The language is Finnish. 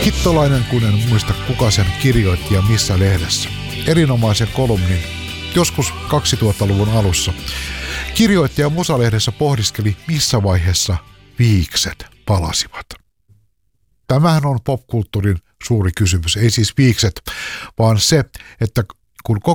Hittolainen, kun en muista kuka sen kirjoitti ja missä lehdessä. Erinomaisen kolumnin joskus 2000-luvun alussa. Kirjoittaja Musalehdessä pohdiskeli, missä vaiheessa viikset palasivat. Tämähän on popkulttuurin suuri kysymys. Ei siis viikset, vaan se, että kun